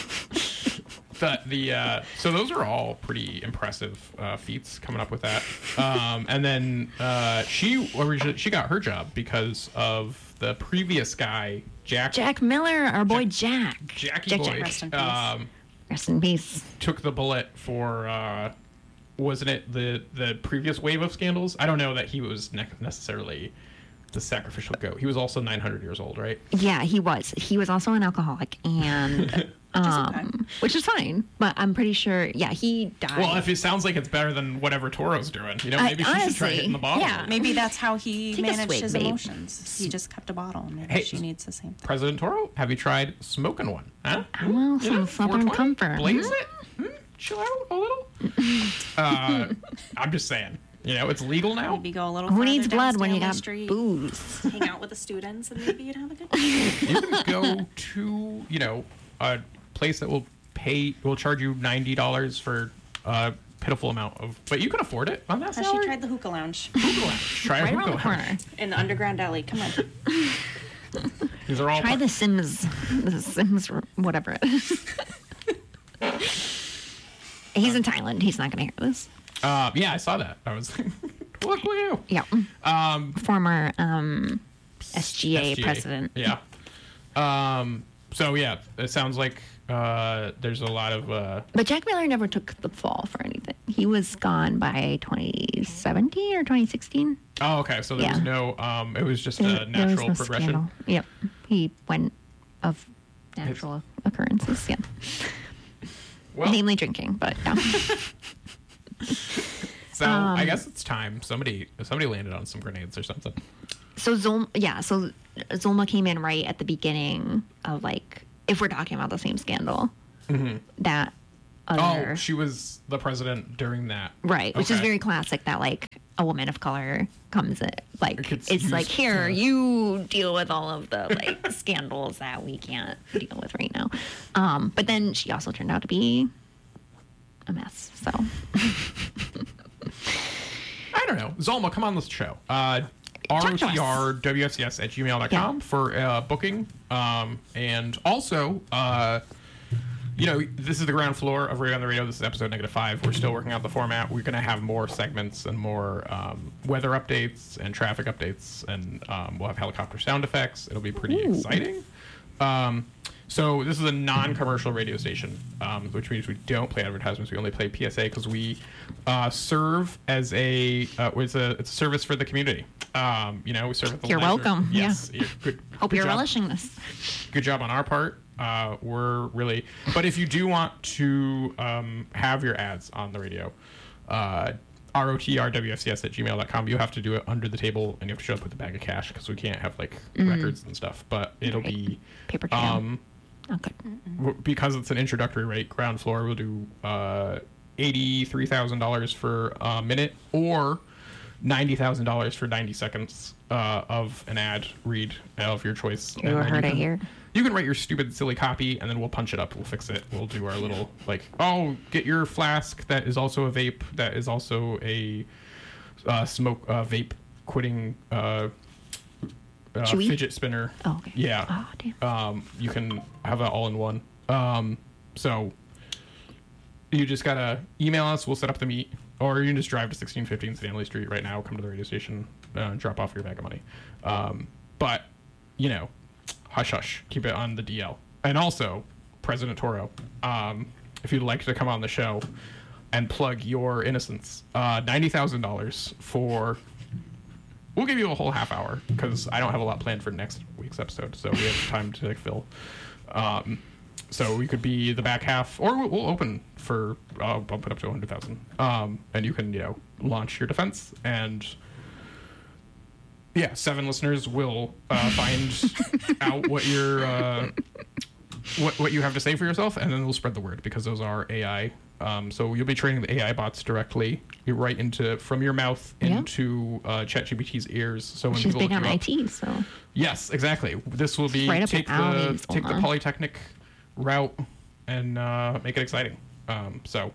So those are all pretty impressive feats coming up with that. And then she got her job because of the previous guy, Jack Miller, our boy Jack. Jackie Boy. Rest in peace. Rest in peace. Took the bullet for wasn't it the previous wave of scandals? I don't know that he was necessarily the sacrificial goat. He was also 900 years old, right? Yeah, he was. He was also an alcoholic, and which is fine. But I'm pretty sure. Yeah, he died. Well, if it sounds like it's better than whatever Toro's doing, maybe she should try honestly, hitting the bottle. yeah. Maybe that's how he Take a managed swig, his babe. emotions. He just kept a bottle. Maybe Hey, she needs the same thing. President Toro, have you tried smoking one? Huh? Well, some Southern 420? Comfort. Blaze it? Chill out a little? I'm just saying. It's legal now. Maybe go a little. Who farther needs down blood when you Stanley got Street, booze? Hang out with the students, and maybe you'd have a good time. You can go to, a place that will charge you $90 for a pitiful amount of, but you can afford it on that Has salary. she tried the hookah lounge Try a Right around hookah the corner. lounge. in the underground alley? Come on. These are all Try the Sims. The Sims, whatever it is. He's in Thailand. He's not going to hear this. Yeah, I saw that. I was like, look at you. Yeah. Former SGA president. Yeah. So yeah, it sounds like there's a lot of. But Jack Miller never took the fall for anything. He was gone by 2017 or 2016. Oh, okay. So there was Yeah. no. It was just There a was natural no progression. scandal. Yep. He went of natural occurrences. Yeah. Well, Namely drinking, but yeah. so I guess it's time somebody landed on some grenades or something. So Zulma came in right at the beginning of, like, if we're talking about the same scandal, that other Oh, she was the president during that. right, which is Okay. very classic. That, like, a woman of color comes in, like, gets it's like, used here, to- you deal with all of the, like, scandals that we can't deal with right now. But then she also turned out to be a mess. So I don't know. Zolma, come on this show. ROTRWFCS@gmail.com for booking. And also, this is the ground floor of Radio on the Radio. This is episode -5. We're still working out the format. We're going to have more segments and more weather updates and traffic updates. And we'll have helicopter sound effects. It'll be pretty exciting. So this is a non-commercial radio station, which means we don't play advertisements. We only play PSA because we serve as it's a service for the community. We serve at the You're leisure. welcome. Yes. Good. hope good you're job. relishing this. Good job on our part. We're really, but if you do want to have your ads on the radio, ROTRWFCS@gmail.com. You have to do it under the table, and you have to show up with a bag of cash because we can't have like records and stuff. But it'll be Paper trail. Okay. because it's an introductory rate. Ground floor will do $83,000 for a minute or $90,000 for 90 seconds of an ad read of your choice. You heard it here. You can write your stupid, silly copy, and then we'll punch it up. We'll fix it. We'll do our little, get your flask that is also a vape, that is also a vape quitting Chewy? fidget spinner. Oh, okay. Yeah. Oh, damn. You can have that all in one. So you just got to email us. We'll set up the meet. Or you can just drive to 1615 Stanley Street right now, come to the radio station, drop off your bag of money. But, hush hush, keep it on the DL. And also, President Toro, if you'd like to come on the show and plug your innocence, $90,000 for... We'll give you a whole half hour because I don't have a lot planned for next week's episode, so we have time to fill. So we could be the back half, or we'll open for bump it up to 100,000, and you can launch your defense, and 7 listeners will find out what your what you have to say for yourself, and then we'll spread the word, because those are AI. So you'll be training the AI bots directly, right from your mouth into ChatGPT's ears. So when She's people big on look you up- IT, so Yes, exactly. This will be Right up take your alley, the Zulma. Polytechnic route and make it exciting. So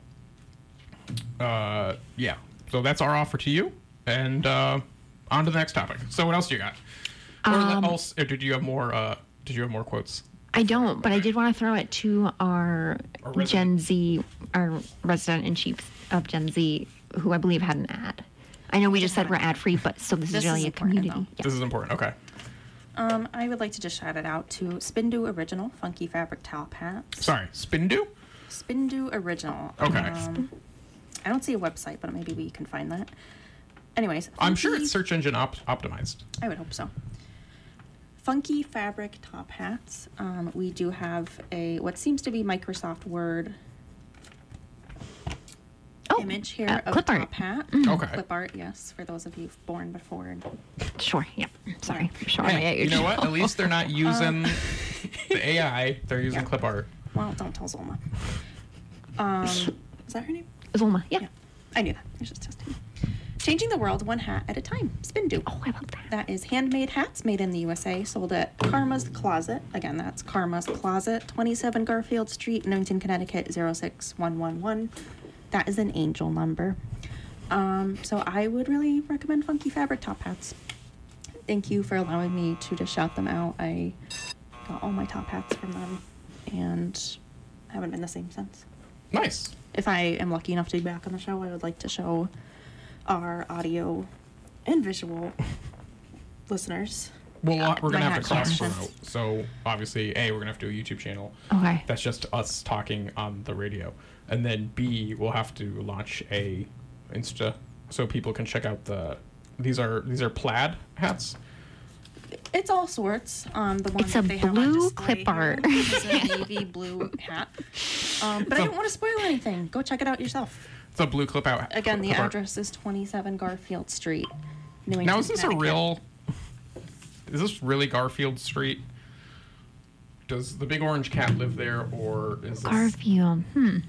that's our offer to you, and on to the next topic. So what else do you got? Or did you have more? Did you have more quotes? I don't, but I did want to throw it to our resident. Gen Z, our resident in chief of Gen Z, who I believe had an ad. I know we just said we're ad free, but so this is This really is a important, community. though. This is important. Okay. I would like to just shout it out to Spindu Original Funky Fabric Top Hats. Sorry, Spindu? Spindu Original. Okay. I don't see a website, but maybe we can find that. Anyways, I'm sure funky- it's search engine optimized. I would hope so. Funky Fabric Top Hats. We do have what seems to be Microsoft Word image here of clip a art. top hat. Okay. Clip art, yes, for those of you born before. Sure. Yep. Sorry. Sure. Hey, you know what? At least they're not using the AI. They're using clip art. Well, don't tell Zulma. Is that her name? Zulma. Yeah. Yeah. I knew that. I was just testing. Changing the world one hat at a time. Spindu. Oh, I love that. That is handmade hats made in the USA, sold at Karma's Closet. Again, that's Karma's Closet, 27 Garfield Street, Newington, Connecticut, 06111. That is an angel number. So I would really recommend Funky Fabric Top Hats. Thank you for allowing me to just shout them out. I got all my top hats from them, and I haven't been the same since. Nice. If I am lucky enough to be back on the show, I would like to show our audio and visual listeners. Well, we're my gonna have to hat cross collections. promote. So obviously, A, we're gonna have to do a YouTube channel. Okay. That's just us talking on the radio, and then B, we'll have to launch a Insta so people can check out these are plaid hats. It's all sorts. The one It's that a they have on blue display clip here art. is a navy blue hat. But I don't want to spoil anything. Go check it out yourself. It's a blue clip out. Again, the clip art. address is 27 Garfield Street, Newington, Now, is this a Connecticut. real? Is this really Garfield Street? Does the big orange cat live there, or is this, Garfield.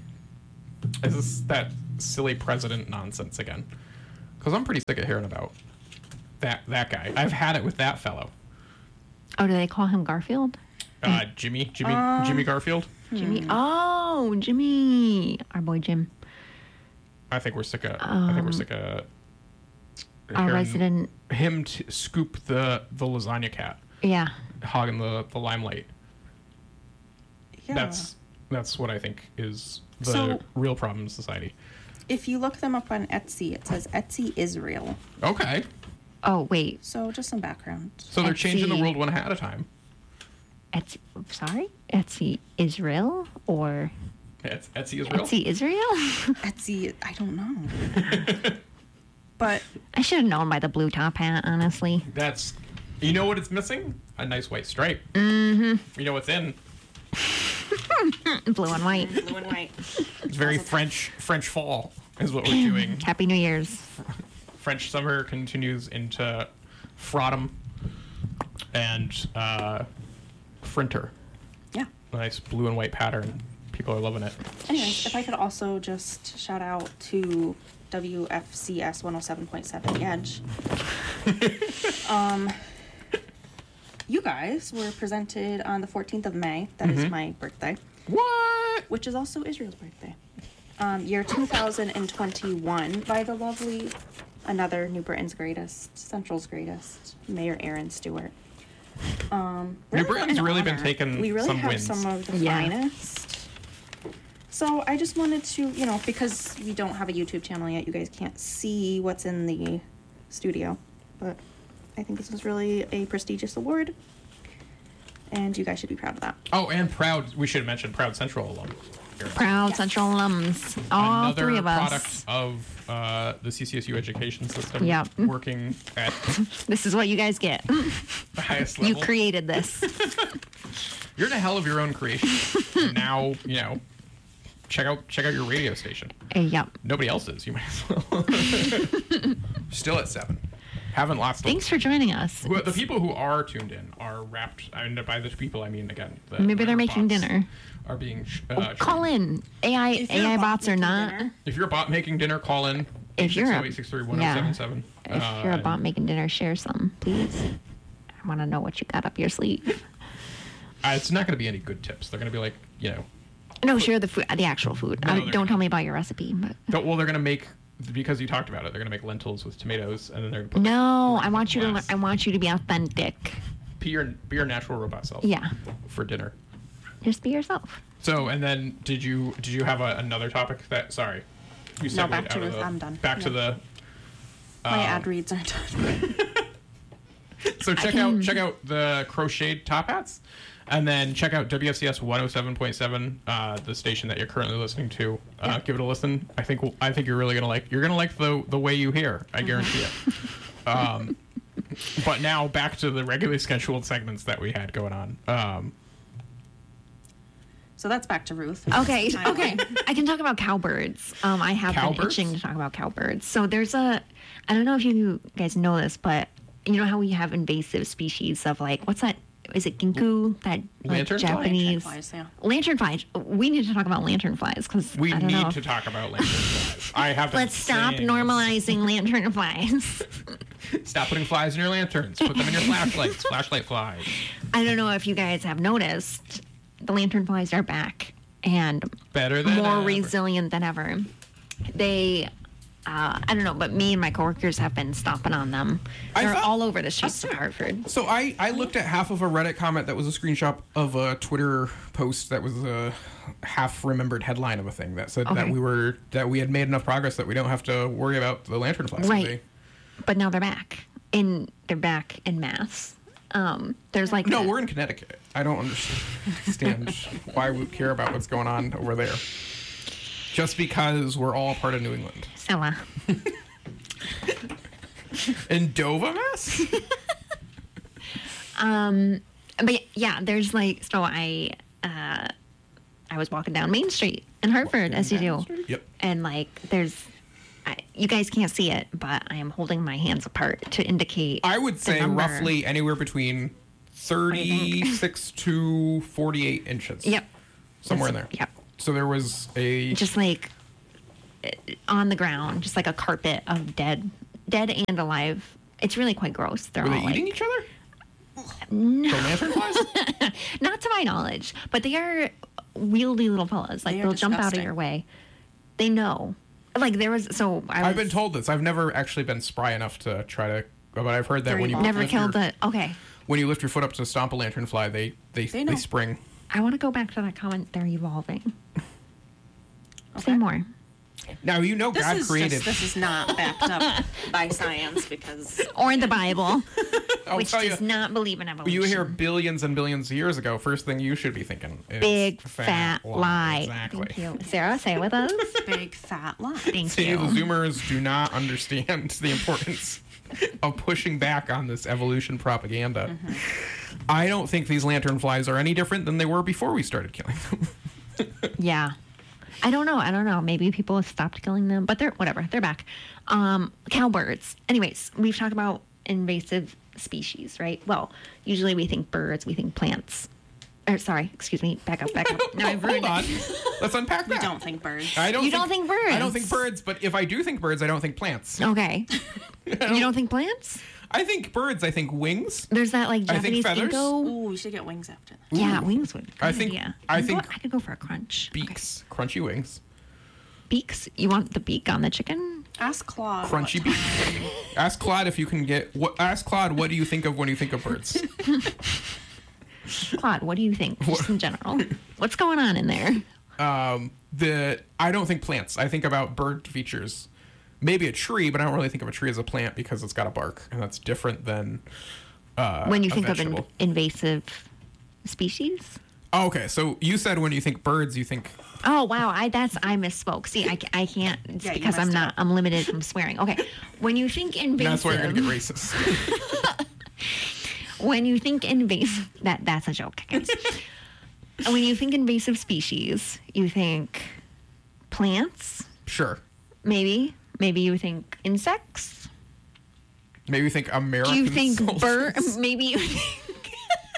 is this that silly president nonsense again? Because I'm pretty sick of hearing about that guy. I've had it with that fellow, Oh, do they call him Garfield? Jimmy Garfield. Jimmy. Oh, Jimmy. Our boy Jim. I think we're sick of. I think we're sick of. Our hearing resident. him scoop the lasagna cat, Yeah. hogging the limelight. Yeah. That's what I think is the So- real problem in society. If you look them up on Etsy, it says Etsy Israel. Okay, Oh, wait. So just some background. so they're changing the Etsy. world one hat at a time. Etsy. Sorry? Etsy Israel or Etsy is real. Etsy Israel? Etsy, I don't know. But I should have known by the blue top hat, honestly. That's, you know what it's missing? A nice white stripe. Mm-hmm. You know what's in? Blue and white. blue and white. It's very French fall is what we're doing. Happy New Year's. French summer continues into Fraudum and Frinter. Yeah. Nice blue and white pattern. People are loving it. Anyways, if I could also just shout out to WFCS 107.7 The Edge. You guys were presented on the 14th of May. That is my birthday, What? which is also Israel's birthday. Year 2021 by the lovely, another New Britain's greatest, Central's greatest, Mayor Aaron Stewart. New Britain's an really been honor. taking We really some have wins. some of the Yeah. finest. So I just wanted to, because we don't have a YouTube channel yet, you guys can't see what's in the studio. But I think this is really a prestigious award. And you guys should be proud of that. Oh, and we should mention Proud Central alum. Here. Proud Central alums. All Another three of product us. of the CCSU education system. Yep. Working at This is what you guys get. the highest You level. created this. You're in a hell of your own creation. And now, check out your radio station. Yep. Nobody else is. You might as well. Still at 7. Haven't lost. Thanks for joining us. The people who are tuned in are wrapped. And by the people, I mean again. Maybe they're making bots dinner. Are being. Call in. AI bots are not. Dinner, If you're a bot making dinner, call in. If you're a 860-1077. If you're a bot making dinner, share some, please. I want to know what you got up your sleeve. It's not going to be any good tips. They're going to be like, No, share the food, the actual food. No, Don't tell me about your recipe. But Well, they're going to make, because you talked about it, they're going to make lentils with tomatoes, and then they're going to put no, I want you glass. to. I want you to be authentic. Be your natural robot self. Yeah. For dinner. Just be yourself. So, and then did you have another topic that? Sorry, you No, segued back to out of Ruth. the- I'm done. Back to the. My ad reads are done. So check out the crocheted top hats, and then check out WFCS 107.7, the station that you're currently listening to. Give it a listen. I think you're really gonna like. You're gonna like the way you hear. I guarantee it. But now back to the regularly scheduled segments that we had going on. So that's back to Ruth. Okay, Timeline. okay. I can talk about cowbirds. I have been Cowbirds? itching to talk about cowbirds. So there's I don't know if you guys know this, but you know how we have invasive species of like, what's that? Is it ginkgo? That like Lanternfly? Japanese Lanternflies, yeah. lanternflies. We need to talk about lanternflies because We I don't know. need to talk about lanternflies. I have. Let's stop normalizing lanternflies. Stop putting flies in your lanterns. Put them in your flashlights. Flashlight flies. I don't know if you guys have noticed, the lanternflies are back and Better than more ever. resilient than ever. They, I don't know, but me and my coworkers have been stomping on them. I They're thought- all over the streets of Hartford. So I looked at half of a Reddit comment that was a screenshot of a Twitter post that was a half remembered headline of a thing that said Okay. that we had made enough progress that we don't have to worry about the lanternflies. Right. But now they're back. They're back in mass. There's like No, we're in Connecticut. I don't understand why we care about what's going on over there. Just because we're all part of New England. Stella. In Dover, Mass? But yeah, there's like, so I was walking down Main Street in Hartford, as you do. Yep. And like, you guys can't see it, but I am holding my hands apart to indicate. I would the say number. roughly anywhere between 36 to 48 inches. Yep. Somewhere in there. Yep. So there was a... Just like on the ground, just like a carpet of dead and alive. It's really quite gross. They're Were all they eating like, each other? No. The lanternflies? not to my knowledge, but they are wieldy little fellas. Like They are they'll jump out of disgusting. your way. They know. Like there was, so I was I've been told this. I've never actually been spry enough to try to... But I've heard that They're when you... evil. never lift killed your, the. Okay. When you lift your foot up to stomp a lanternfly, they know. spring. I want to go back to that comment. They're evolving. Say more. Now, you know God created... This is not backed up by science because Or in the Bible, I'll which tell does you, not believe in evolution. you hear billions and billions of years ago, first thing you should be thinking is... Big fat lie. Exactly. Thank you. Sarah, say it with us. big fat lie. Thank See, you. the Zoomers do not understand the importance of pushing back on this evolution propaganda. Mm-hmm. I don't think these lanternflies are any different than they were before we started killing them. Yeah. I don't know. Maybe people have stopped killing them, but they're whatever. They're back. Cowbirds. Anyways, we've talked about invasive species, right? Well, usually we think birds, we think plants. Or sorry, excuse me. Back up. Now I've ruined Hold on. it. Let's unpack We that. don't think birds. I don't You don't think birds? I don't think birds, but if I do think birds, I don't think plants. Okay. You don't think plants? I think birds, I think wings. There's that like I think Japanese feathers. ginkgo. Ooh, we should get wings after that. Yeah, wings would. I good think- idea. I think- I could go for a crunch. Beaks. Crunchy wings. Beaks. You want the beak on the chicken? Ask Claude. Crunchy what beak. Ask Claude if you can get... Ask Claude, what do you think of when you think of birds? Claude, what do you think, just in general? What's going on in there? I don't think plants. I think about bird features. Maybe a tree, but I don't really think of a tree as a plant because it's got a bark, and that's different than When you a think of vegetable. invasive species? Oh, okay, so you said when you think birds, you think... Oh wow, I misspoke. See, I can't. It's Yeah, you because messed I'm limited from swearing. Okay, when you think invasive, That's why you're going to get racist. when you think invasive, that's a joke, guys. when you think invasive species, you think plants, Sure. maybe. Maybe you think insects. Maybe you think American Do you think soldiers. birds? Maybe you think.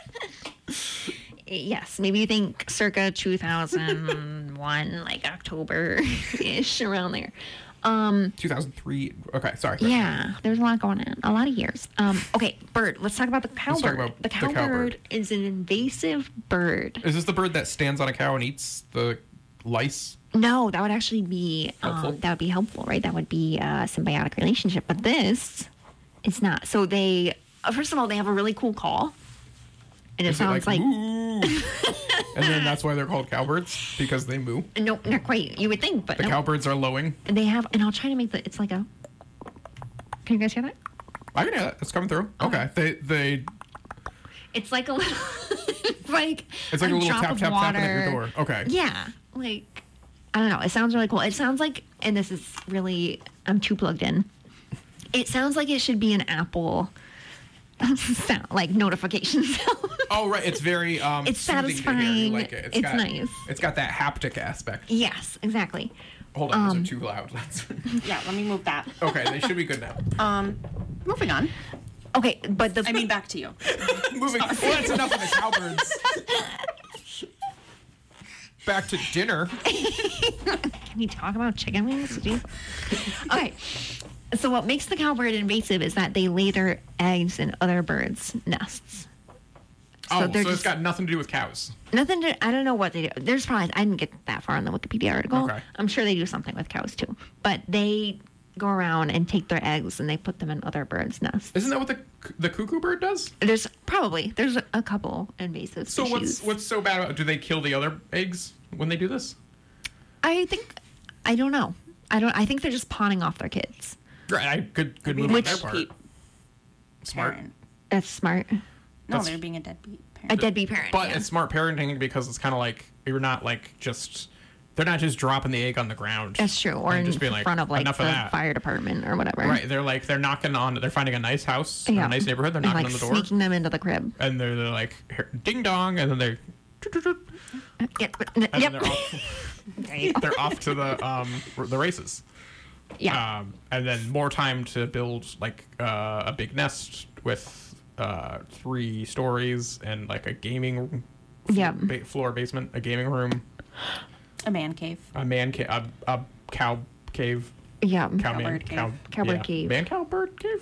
Yes, maybe you think circa 2001, like October-ish, around there. 2003. Okay, sorry. Yeah, there's a lot going on. A lot of years. Okay, bird. Let's talk about the cowbird. talk about the the cowbird. cowbird is an invasive bird. Is this the bird that stands on a cow and eats the lice? No, that would actually be Helpful. that would be helpful, right? That would be a symbiotic relationship. But this is not. So they first of all they have a really cool call, and it Is it sounds like moo? And then that's why they're called cowbirds, because they moo. no, not quite. You would think, but The no. cowbirds are lowing. They have, and I'll try to make the. It's like a. Can you guys hear that? I can hear that. It's coming through. Okay. They It's like a little. like it's like a little drop tap of tap tapping at your water. door. Okay. Yeah, like I don't know. It sounds really cool. It sounds like, and this is really, I'm too plugged in. It sounds like it should be an Apple sound, like notification sound. Oh right, it's very It's soothing to hear. You satisfying. like it. It's got, nice. It's got that haptic aspect. Yes, exactly. Hold on, those are too loud. Yeah, let me move that. Okay, they should be good now. Moving on. Okay, but the I mean, back to you. Moving. Well, that's enough of the cowbirds. Back to dinner. Can we talk about chicken wings? Jeez. Okay. So what makes the cowbird invasive is that they lay their eggs in other birds' nests. So they're it's just- got nothing to do with cows. Nothing to, I don't know what they do. There's probably, I didn't get that far in the Wikipedia article. Okay. I'm sure they do something with cows too. But they go around and take their eggs and they put them in other birds' nests. Isn't that what the cuckoo bird does? There's a couple invasive So species. what's so bad about it? Do they kill the other eggs when they do this? I don't know. I think they're just pawning off their kids. Right, good move on Which- their part. Smart. Parent. That's smart. No, That's- they're being a deadbeat A parent. deadbeat parent. But yeah. it's smart parenting because it's kind of like you're not like just they're not just dropping the egg on the ground. That's true. Or and in just being like, front of like enough the of that. fire department or whatever. Right, they're knocking on. They're finding a nice house, or a nice neighborhood. They're And, knocking like, on the door, sneaking them into the crib. and they're like ding dong, and then they're Yep. and then Yep. they're off. There you go. They're off to the races. Yeah. And then more time to build like a big nest with 3 stories and like a gaming Yeah. floor basement, a gaming room, A man cave. a man cave, a cow cave, Yeah. cow man, Cowbird cave. Cowbird yeah. cave. Man cow bird cave.